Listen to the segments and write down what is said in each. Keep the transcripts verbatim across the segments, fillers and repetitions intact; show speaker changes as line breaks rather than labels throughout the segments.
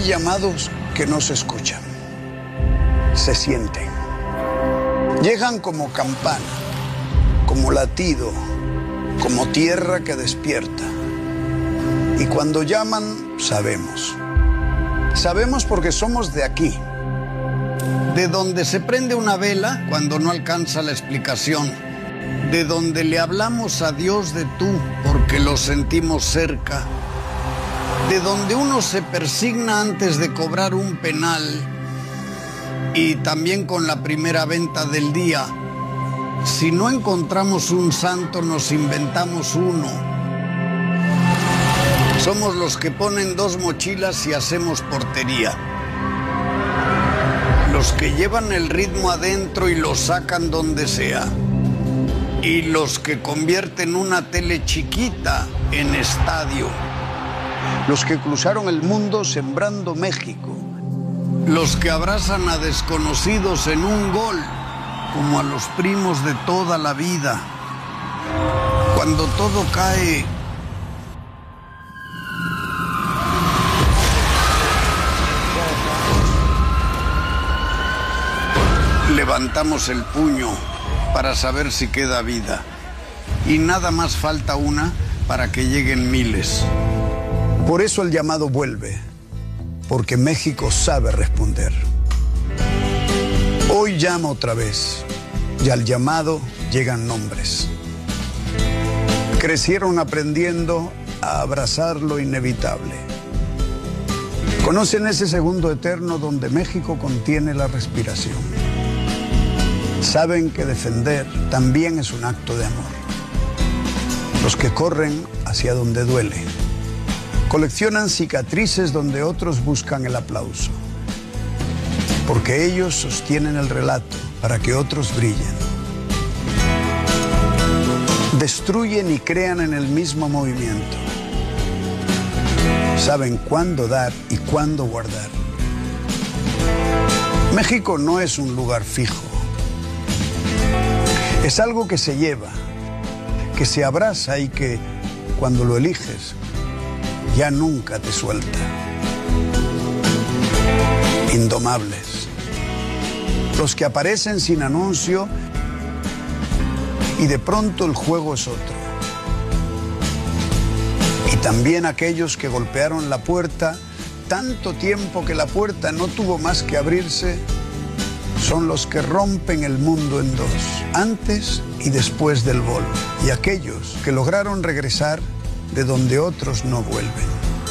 Hay llamados que no se escuchan, se sienten. Llegan como campana, como latido, como tierra que despierta. Y cuando llaman, sabemos. Sabemos porque somos de aquí. De donde se prende una vela cuando no alcanza la explicación. De donde le hablamos a Dios de tú porque lo sentimos cerca. De donde uno se persigna antes de cobrar un penal. Y también con la primera venta del día. Si no encontramos un santo, nos inventamos uno. Somos los que ponen dos mochilas y hacemos portería. Los que llevan el ritmo adentro y lo sacan donde sea. Y los que convierten una tele chiquita en estadio. Los que cruzaron el mundo sembrando México. Los que abrazan a desconocidos en un gol, como a los primos de toda la vida. Cuando todo cae, levantamos el puño para saber si queda vida. Y nada más falta una para que lleguen miles. Por eso el llamado vuelve. Porque México sabe responder. Hoy llama otra vez, y al llamado llegan nombres. Crecieron aprendiendo a abrazar lo inevitable. Conocen ese segundo eterno donde México contiene la respiración. Saben que defender también es un acto de amor. Los que corren hacia donde duele. Coleccionan cicatrices donde otros buscan el aplauso. Porque ellos sostienen el relato para que otros brillen. Destruyen y crean en el mismo movimiento. Saben cuándo dar y cuándo guardar. México no es un lugar fijo. Es algo que se lleva, que se abraza y que, cuando lo eliges, ya nunca te suelta. Indomables. Los que aparecen sin anuncio y de pronto el juego es otro. Y también aquellos que golpearon la puerta tanto tiempo que la puerta no tuvo más que abrirse, son los que rompen el mundo en dos, antes y después del gol. Y aquellos que lograron regresar de donde otros no vuelven.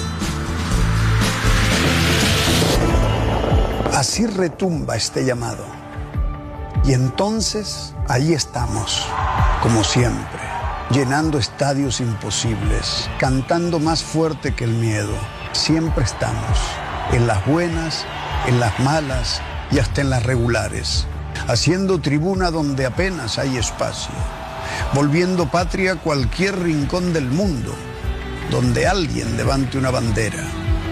Así retumba este llamado. Y entonces, ahí estamos, como siempre, llenando estadios imposibles, cantando más fuerte que el miedo. Siempre estamos, en las buenas, en las malas y hasta en las regulares, haciendo tribuna donde apenas hay espacio, volviendo patria cualquier rincón del mundo, donde alguien levante una bandera.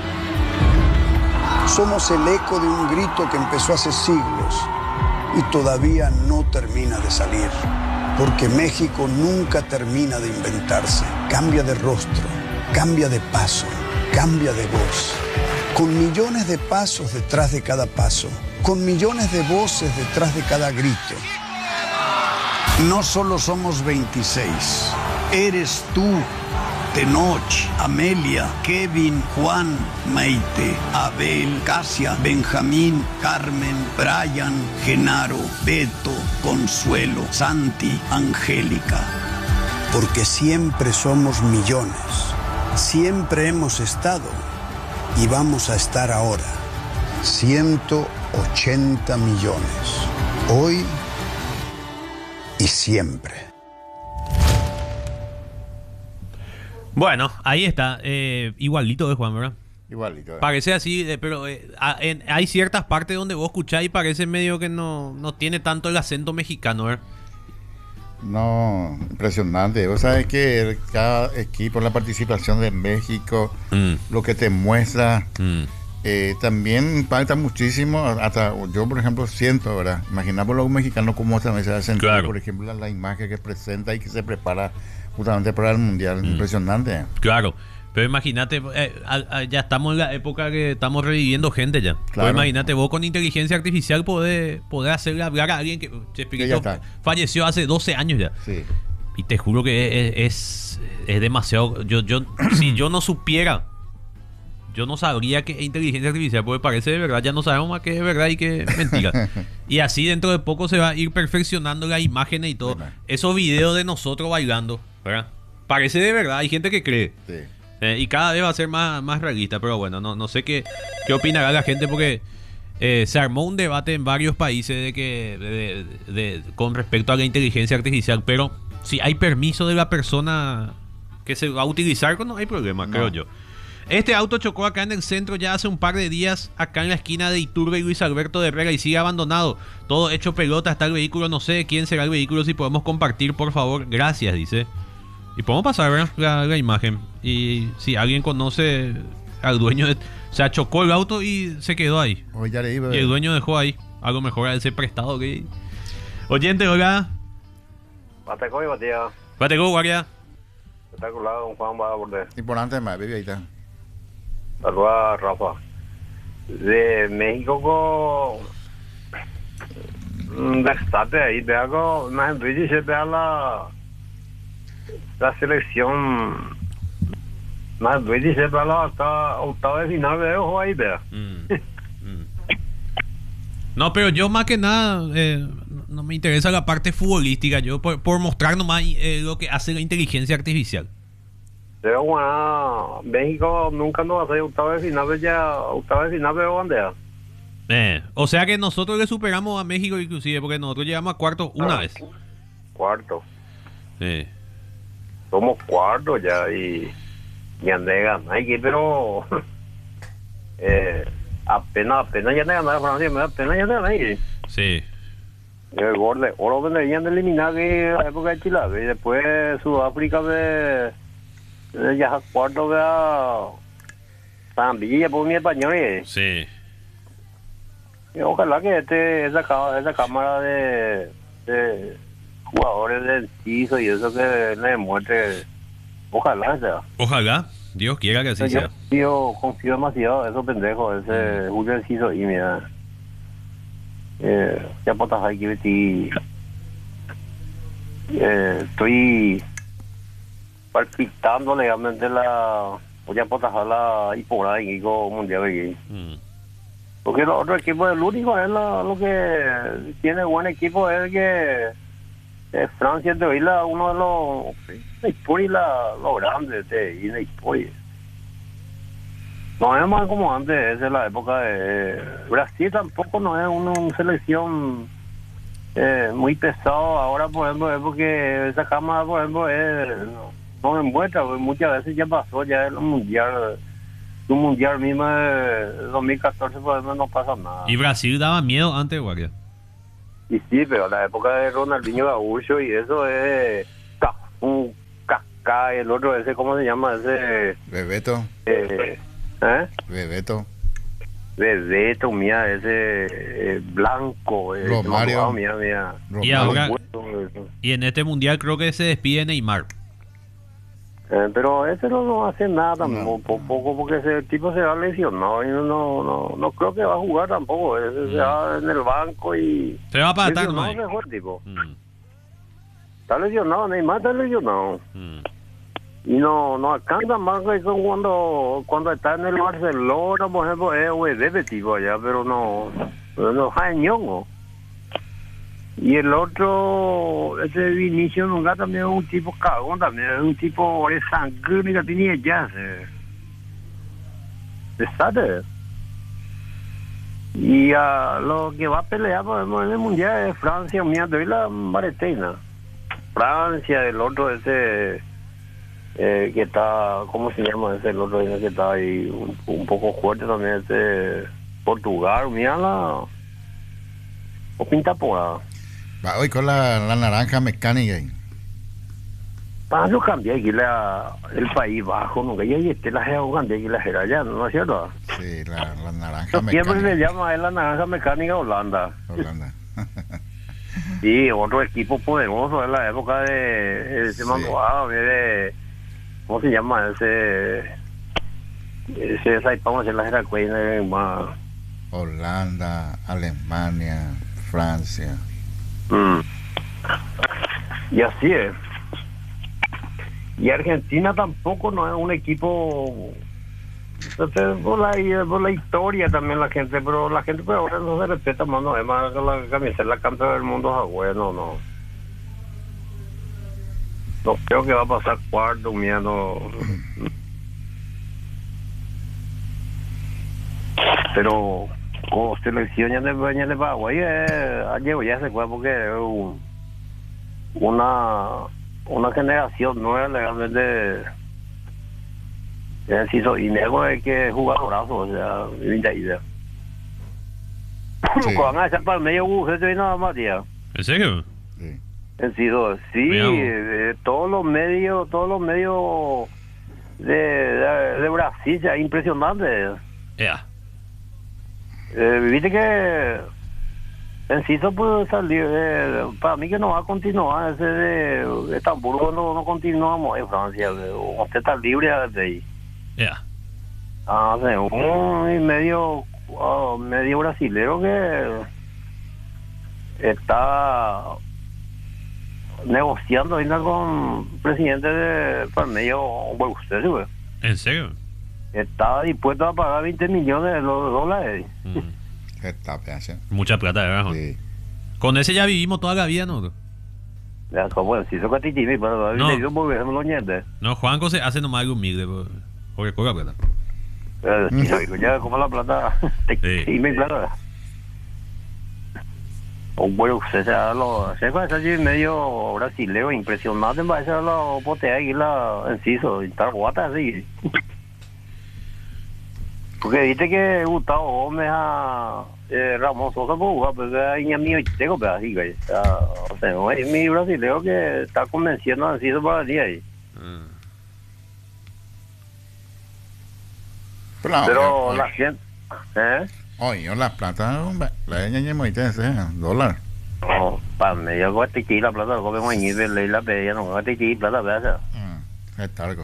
Somos el eco de un grito que empezó hace siglos y todavía no termina de salir, porque México nunca termina de inventarse. Cambia de rostro, cambia de paso, cambia de voz, con millones de pasos detrás de cada paso, con millones de voces detrás de cada grito. No solo somos veintiséis, eres tú, Tenoch, Amelia, Kevin, Juan, Maite, Abel, Casia, Benjamín, Carmen, Brian, Genaro, Beto, Consuelo, Santi, Angélica. Porque siempre somos millones, siempre hemos estado y vamos a estar ahora. ciento ochenta millones, hoy y siempre.
Bueno, ahí está. Eh, igualito de Juan, ¿verdad?
Igualito. ¿verdad?
Parece así, eh, pero eh, a, en, hay ciertas partes donde vos escuchás y parece medio que no, no tiene tanto el acento mexicano, ¿verdad?
No, impresionante. Vos sabés que cada equipo, la participación de México, mm. lo que te muestra, mm. eh, también impacta muchísimo. Hasta yo, por ejemplo, siento, ¿verdad? Imaginamos los mexicanos cómo también se hacen, claro. Por ejemplo, la, la imagen que presenta y que se prepara justamente para el Mundial. Mm. Impresionante.
Claro. Pero Pero imagínate, eh, a- a- ya estamos en la época que estamos reviviendo gente ya.
Claro.
Pues imagínate, vos con inteligencia artificial podés, podés hacerle hablar a alguien que Chespirito,
Que ya está.
falleció hace doce años ya.
Sí.
Y te juro que es, es, es demasiado. Yo, yo, si yo no supiera, yo no sabría que es inteligencia artificial, porque parece de verdad, ya no sabemos más qué es verdad y qué es mentira. Y así dentro de poco se va a ir perfeccionando las imágenes y todo.
Bueno.
Esos videos de nosotros bailando, ¿verdad? Parece de verdad, hay gente que cree.
Sí.
Eh, y cada vez va a ser más, más realista, pero bueno, no, no sé qué, qué opinará la gente porque eh, se armó un debate en varios países de que de- de- de- con respecto a la inteligencia artificial, pero si hay permiso de la persona que se va a utilizar, no hay problema,
No.
creo yo. Este auto chocó acá en el centro ya hace un par de días, acá en la esquina de Iturbe y Luis Alberto de Herrera, y sigue abandonado. Todo hecho pelota, está el vehículo, no sé quién será el vehículo, si podemos compartir, por favor, gracias, dice. Y podemos pasar, ¿verdad? La, la imagen. Y si alguien conoce al dueño, de, o sea, chocó el auto y se quedó ahí.
Hoy ya le iba.
Y el dueño dejó ahí. A lo mejor a ese prestado que... Oyente, hola.
Bateco y batía.
Batecó, guardia.
Espectacular, don Juan va a volver.
Importante más, baby, ahí está.
Saluda a Rafa. De México con... Destate ahí, vea con... Más en British se vea la... La selección... Más en British se vea la hasta octava de final, vea, ojo ahí, vea.
Mm, mm. No, pero yo más que nada eh, no me interesa la parte futbolística. Yo por, por mostrar nomás eh, lo que hace la inteligencia artificial.
Pero bueno, México nunca nos va a hacer octava de final, ya octava de final, veo bandera.
Eh, o sea que nosotros le superamos a México inclusive, porque nosotros llegamos a cuartos una
Ah.
vez.
Cuarto.
Eh.
Somos cuartos ya y y ande ganar aquí, pero eh, apenas apenas ya de ganar a Francia, apenas ya de ganar ahí.
Sí.
El gol de oro vendrían de eliminar que la época de Chile y después Sudáfrica de, de ya cuarto de Zambia por mi español y,
Sí.
y ojalá que este esa, ca- esa cámara de, de jugadores del Ciso y eso que le demuestre, ojalá sea.
Ojalá, Dios quiera que así
Yo
sea.
confío, confío demasiado en esos pendejos, ese Julio Enciso y mira, eh, ya potas hay que vestir, eh, estoy palpitando legalmente la, voy a potas la hipora en el mundial aquí.
Mm.
Porque los otros equipos, el único es lo, lo que tiene buen equipo es que eh, Francia de hoy la uno de los la historia la, lo grande de y la historia. No es más como antes, esa es la época de Brasil tampoco no es una, una selección eh, muy pesado ahora por ejemplo es porque esa cámara por ejemplo es, no, no me muestra, porque muchas veces ya pasó ya el mundial. Un mundial mismo de dos mil catorce por ejemplo no pasa nada.
Y Brasil daba miedo antes, guardia.
Y sí, pero la época de Ronaldinho Gaúcho y eso es Cafú, Kaká, el otro ese, ¿cómo se llama? Ese,
Bebeto.
eh, ¿eh?
Bebeto.
Bebeto, mía, ese eh, Blanco, eh,
Romario.
abogado, mía, mía.
Y
Romario.
ahora- Y en este mundial creo que se despide Neymar.
Eh, pero ese no, no hace nada tampoco,
No.
po- poco porque ese tipo se va lesionado y no, no, no, no creo que va a jugar tampoco, ese se va en el banco y...
Se va para atrás,
lesionado
¿no?
se fue el tipo.
Mm,
Está lesionado, Neymar está lesionado.
mm.
Y no no alcanza más que con cuando cuando está en el Barcelona, por ejemplo, es güey, de tipo allá, pero no, no es ñongo. Y el otro, ese Vinicio nunca también es un tipo cagón, también es un tipo de sangre que tenía ya. Se sabe. Y a lo que va a pelear por ejemplo, en el mundial es Francia, mía, doy la Maretina. Francia, el otro ese eh, que está, ¿cómo se llama ese? El otro ese que está ahí un, un poco fuerte también, ese Portugal, mira la o pinta por
Va hoy con la, la naranja mecánica. ahí.
para yo cambié aquí la, el País Bajo, nunca ya este la geo cambié aquí la gera ya, ¿no es cierto?
Sí, la, la naranja
Siempre
mecánica.
se llama es la naranja mecánica Holanda.
Holanda.
Y otro equipo poderoso en la época de ese
Sí.
Mandoado, de ¿cómo se llama ese? Ese Saipán se la era cuenta más.
Holanda, Alemania, Francia.
Mm. Y así es. Y Argentina tampoco no es un equipo. Entonces, por la, por la historia también la gente, pero la gente pues ahora no se respeta más, no es más que la camiseta la campeona del mundo es bueno, no. No creo que va a pasar cuarto, miedo. Pero como selección ya de, ya de Paraguay eh, ayer ya se fue porque es un, una una generación nueva legalmente es hizo y nego es que jugadorazo, o sea, linda idea.
Sí.
Cuando van a echar para el medio bujete y nada más, tía.
¿En serio?
Sí.
Han sido, sí, eh, todos los medios, todos los medios de, de, de Brasil, ya, impresionante.
Ya.
Eh, viste que Enciso puede salir, eh, para mí que no va a continuar ese de, de Hamburgo, no, no continuamos en Francia, o usted está libre de ahí.
Ya.
Ah, sí, un y medio, uh, medio brasilero que está negociando ahorita con el presidente de Palmeyo, bueno, usted, güey.
¿En serio?
Está dispuesto a pagar veinte millones de dólares.
Mm.
Está pedazo.
Mucha plata, ¿verdad?
Sí.
Con ese ya vivimos toda la vida, ¿no?
Ya, como si eso que ti pero
No.
yo porque no lo niente.
No, Juanco se hace nomás algo humilde, pues, porque cobra plata.
Eh, sí, digo, ya como la plata, te
Sí.
y mi plata. O bueno, usted se ha lo, se fue allí medio brasilero, impresionante, va a ser la potea aquí la enciso, y está guata así. Porque viste que Gustavo Gómez a eh, Ramón Sosa por jugar, pero hay mío y tengo pedacito ahí. O sea, no es mi brasilero que está convenciendo a enciso para el día ahí.
Mm.
Pero, no,
Pero
oye,
la gente, ¿eh?
oye, la plata, hombre, la de ñañe moite ese, dólar.
No, para mí, yo voy a tequila la plata, lo que me añade, leí la pedía, no voy a tequila plata, ¿verdad?
Mm, es targo.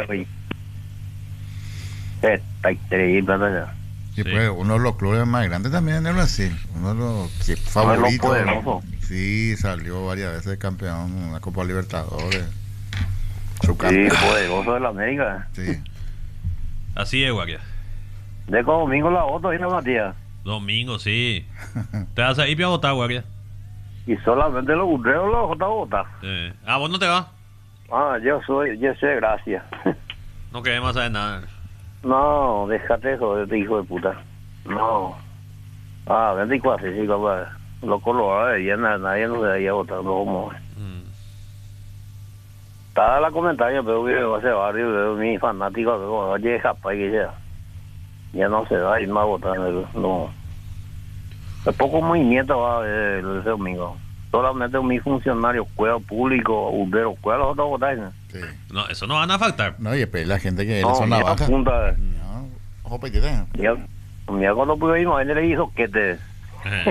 Está increíble, plata.
Y
Sí.
pues uno de los clubes más grandes también en el Brasil, uno de los que-
Uno de los
favoritos.
poderosos.
Sí, salió varias veces campeón en la Copa Libertadores. Su
Sí,
campeón.
poderoso de la América.
Sí.
Así es, Guaria.
De como domingo la otra, ¿y no, Matías?
Domingo, sí. Te vas a ir a votar, Guaria.
Y solamente los burreos los J J.
Eh. Ah, vos no te vas.
Ah, yo soy, yo sé, gracias.
No queremos saber nada.
No, déjate eso, este hijo de puta. No. Ah, veinticuatro, sí, capaz. Los colores, ya na- nadie nos debería votar, no como.
Mm.
Está la comentario, pero que va a ser barrio, veo mi fanático, pero oye, capaz que ya. Ya no se va a ir más a votar, no. Es poco movimiento va a haber el ese domingo. Solamente mi funcionario, cuero público, urbero, cuero los otros votar, ¿no?
Sí.
No, eso no van a faltar.
No, y después la gente que
No,
le son
mira,
navaja.
punta.
No, ojo, petite.
Mira, mira cuando pude ir, él le hizo que te...
Eh.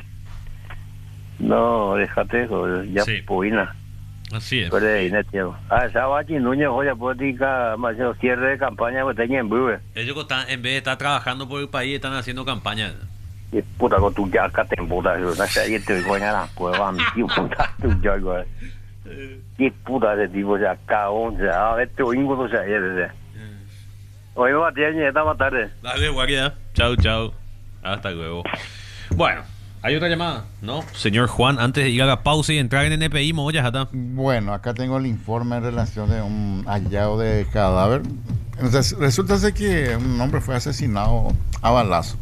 No, déjate eso, ya
Sí.
puina.
Así es.
Pero ahí, tío. Ah, esa bachi, Núñez, joya política, más o cierre de campaña, pues tenía en breve.
Ellos están, en vez de estar trabajando por el país, están haciendo campaña.
Y puta, con tu ya acá te emputas, no sé, y te voy a la cueva, mi tío, puta, tu ya, güey. Qué puta ese tipo, o sea, cagón, o sea, a ver, te oigo, o sea, ayer, o sea. Oye, Matías, ya estaba tarde.
Dale, Guaria. Chau, chau. Hasta luego. Bueno, ¿hay otra llamada? No. Señor Juan, antes de ir a la pausa y entrar en N P I, Moya, ya está.
Bueno, acá tengo el informe en relación de un hallado de cadáver. Entonces, resulta ser que un hombre fue asesinado a balazo.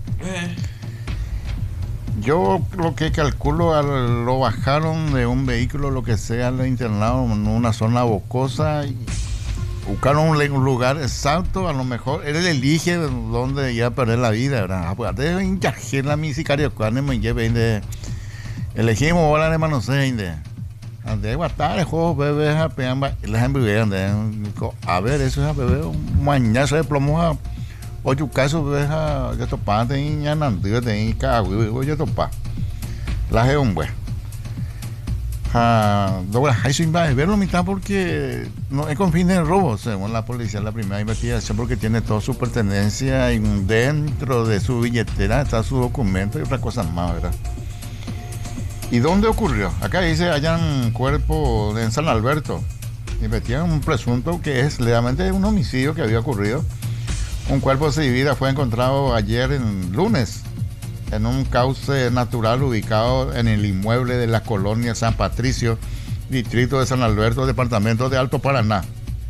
Yo lo que calculo, al- lo bajaron de un vehículo, lo que sea, lo internaron en una zona bocosa y buscaron un, le- un lugar exacto, a lo mejor él elige dónde iba a perder la vida, ¿verdad? Ah, pues antes de hincaje la mi sicario, cuando me lleve, de elegimos bola de manos, de antes de guardar el juego, bebés a peamba, las hamburguesas, a ver, eso es a beber un mañazo de plomo a ocho casos, bebés a ya topar, te ya nandido, te cago, yo topar, la ge un buen. a Douglas Heisenberg verlo mitad porque no es con fines de robo, según la policía, la primera investigación, porque tiene toda su pertenencia y dentro de su billetera está su documento y otras cosas más, ¿verdad? ¿Y dónde ocurrió? Acá dice, hallan cuerpo en San Alberto. Investigan un presunto que es realmente un homicidio que había ocurrido. Un cuerpo sin vida fue encontrado ayer en lunes en un cauce natural ubicado en el inmueble de la colonia San Patricio, distrito de San Alberto, departamento de Alto Paraná.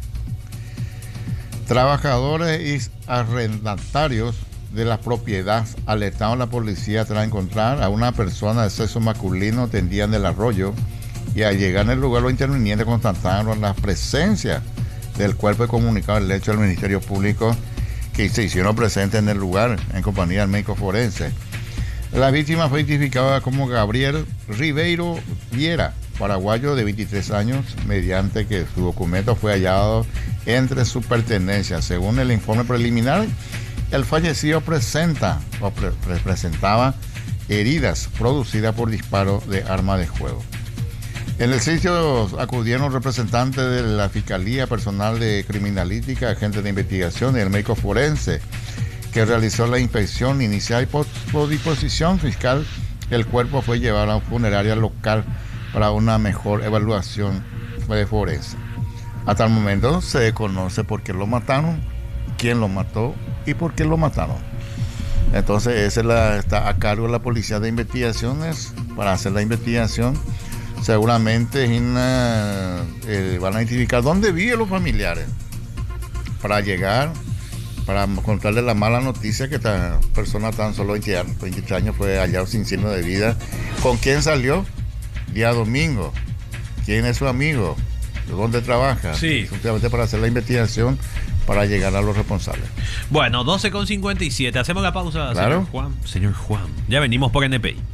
Trabajadores y arrendatarios de la propiedad alertaron a la policía tras encontrar a una persona de sexo masculino tendida en el arroyo, y al llegar en el lugar los intervinientes constataron la presencia del cuerpo y comunicaron el hecho al Ministerio Público, que se hicieron presentes en el lugar en compañía del médico forense. La víctima fue identificada como Gabriel Ribeiro Viera, paraguayo de veintitrés años, mediante que su documento fue hallado entre sus pertenencias. Según el informe preliminar, el fallecido presenta o pre presentaba heridas producidas por disparo de arma de fuego. En el sitio acudieron representantes de la Fiscalía, personal de criminalística, agentes de investigación y el médico forense, que realizó la inspección inicial y por, por disposición fiscal, el cuerpo fue llevado a una funeraria local para una mejor evaluación de forense. Hasta el momento se desconoce por qué lo mataron, quién lo mató y por qué lo mataron. Entonces esa la, está a cargo de la Policía de Investigaciones para hacer la investigación. Seguramente una, eh, van a identificar dónde viven los familiares para llegar, para contarle la mala noticia que esta persona tan solo veintitrés años fue hallado sin signo de vida. ¿Con quién salió? Día domingo. ¿Quién es su amigo? ¿Dónde trabaja?
Sí.
Simplemente para hacer la investigación, para llegar a los responsables.
Bueno, doce con cincuenta y siete. Hacemos la pausa,
¿Claro?
señor Juan. Señor Juan. Ya venimos por N P I.